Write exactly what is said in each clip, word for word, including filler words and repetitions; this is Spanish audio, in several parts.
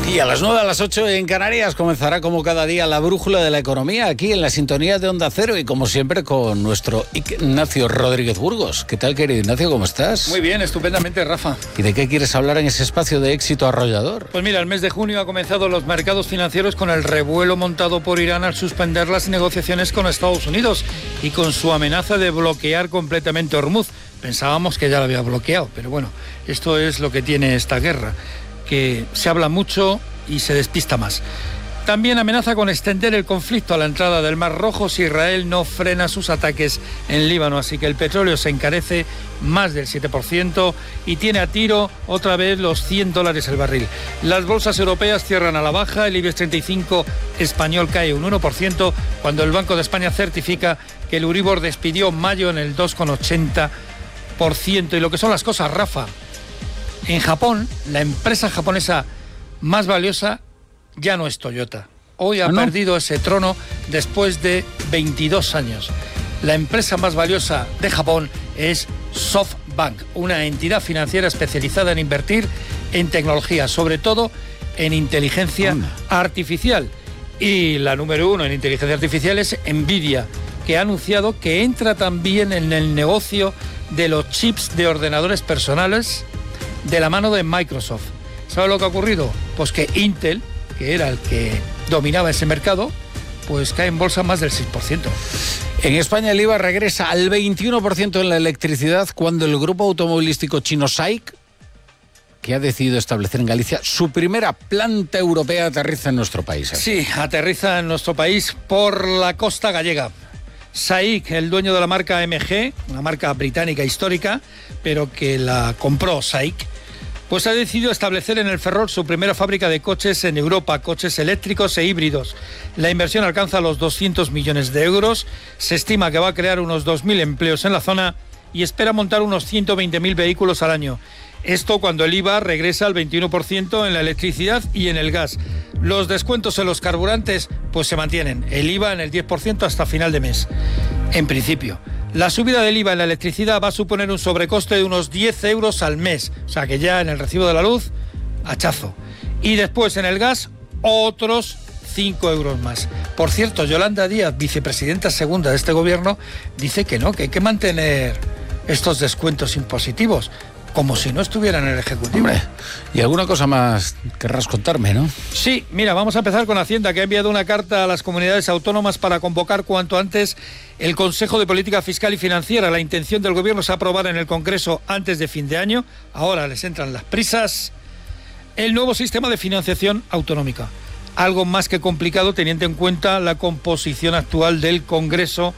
Y a las nueve, a las ocho en Canarias comenzará como cada día la brújula de la economía aquí en la sintonía de Onda Cero y como siempre con nuestro Ignacio Rodríguez Burgos. ¿Qué tal, querido Ignacio? ¿Cómo estás? Muy bien, estupendamente, Rafa. ¿Y de qué quieres hablar en ese espacio de éxito arrollador? Pues mira, el mes de junio ha comenzado los mercados financieros con el revuelo montado por Irán al suspender las negociaciones con Estados Unidos y con su amenaza de bloquear completamente Hormuz. Pensábamos que ya lo había bloqueado, pero bueno, esto es lo que tiene esta guerra, que se habla mucho y se despista más. También amenaza con extender el conflicto a la entrada del Mar Rojo si Israel no frena sus ataques en Líbano. Así que el petróleo se encarece más del siete por ciento y tiene a tiro otra vez los cien dólares el barril. Las bolsas europeas cierran a la baja, el IBEX treinta y cinco español cae un uno por ciento cuando el Banco de España certifica que el Euribor despidió mayo en el dos coma ochenta por ciento. Y lo que son las cosas, Rafa, en Japón, la empresa japonesa más valiosa ya no es Toyota. Hoy ha ¿Ah, no? perdido ese trono después de veintidós años. La empresa más valiosa de Japón es SoftBank, una entidad financiera especializada en invertir en tecnología, sobre todo en inteligencia Anda. artificial. Y la número uno en inteligencia artificial es Nvidia, que ha anunciado que entra también en el negocio de los chips de ordenadores personales de la mano de Microsoft. ¿Sabe lo que ha ocurrido? Pues que Intel, que era el que dominaba ese mercado, pues cae en bolsa más del seis por ciento. En España el I V A regresa al veintiuno por ciento en la electricidad cuando el grupo automovilístico chino S A I C, que ha decidido establecer en Galicia su primera planta europea, aterriza en nuestro país. ¿eh? Sí, aterriza en nuestro país por la costa gallega. S A I C, el dueño de la marca M G, una marca británica histórica, pero que la compró S A I C, pues ha decidido establecer en el Ferrol su primera fábrica de coches en Europa, coches eléctricos e híbridos. La inversión alcanza los doscientos millones de euros, se estima que va a crear unos dos mil empleos en la zona y espera montar unos ciento veinte mil vehículos al año. Esto cuando el I V A regresa al veintiuno por ciento en la electricidad y en el gas. Los descuentos en los carburantes pues se mantienen, el I V A en el diez por ciento hasta final de mes, en principio. La subida del I V A en la electricidad va a suponer un sobrecoste de unos diez euros al mes, o sea que ya en el recibo de la luz, hachazo. Y después en el gas, otros cinco euros más. Por cierto, Yolanda Díaz, vicepresidenta segunda de este gobierno, dice que no, que hay que mantener estos descuentos impositivos, como si no estuvieran en el Ejecutivo. Hombre, y alguna cosa más querrás contarme, ¿no? Sí, mira, vamos a empezar con Hacienda, que ha enviado una carta a las comunidades autónomas para convocar cuanto antes el Consejo de Política Fiscal y Financiera. La intención del Gobierno es aprobar en el Congreso antes de fin de año. Ahora les entran las prisas. El nuevo sistema de financiación autonómica. Algo más que complicado teniendo en cuenta la composición actual del Congreso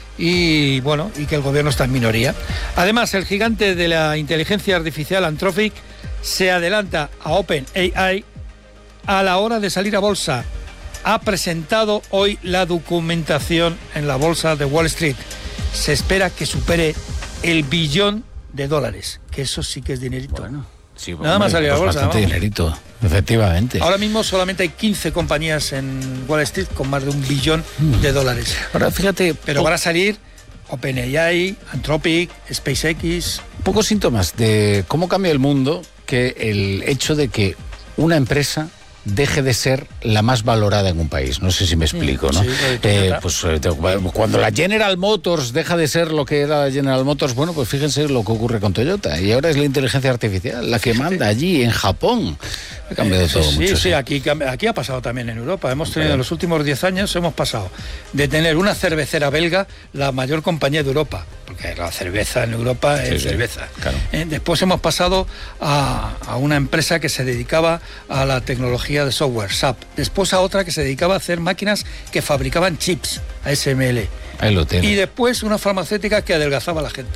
y bueno, y que el gobierno está en minoría. Además, el gigante de la inteligencia artificial Anthropic se adelanta a OpenAI a la hora de salir a bolsa. Ha presentado hoy la documentación en la bolsa de Wall Street. Se espera que supere el billón de dólares, que eso sí que es dinerito. Bueno, sí, nada más salir a la pues bolsa, bastante ¿no? dinerito, efectivamente. Ahora mismo solamente hay quince compañías en Wall Street con más de un billón de dólares. Ahora fíjate, pero van a salir OpenAI, Anthropic, SpaceX. Pocos síntomas de cómo cambia el mundo que el hecho de que una empresa deje de ser la más valorada en un país. No sé si me explico, ¿no? Sí, eh, pues eh, cuando la General Motors deja de ser lo que era General Motors, bueno, pues fíjense lo que ocurre con Toyota. Y ahora es la inteligencia artificial la que manda allí, en Japón. Ha cambiado todo sí, mucho. Sí, sí, aquí, aquí ha pasado también en Europa. Hemos tenido en los últimos diez años, hemos pasado de tener una cervecera belga, la mayor compañía de Europa, porque la cerveza en Europa es sí, cerveza. Sí, claro. eh, después hemos pasado a, a una empresa que se dedicaba a la tecnología de software, S A P. Después a otra que se dedicaba a hacer máquinas que fabricaban chips, A S M L. Ahí lo tiene. Y después una farmacéutica que adelgazaba a la gente.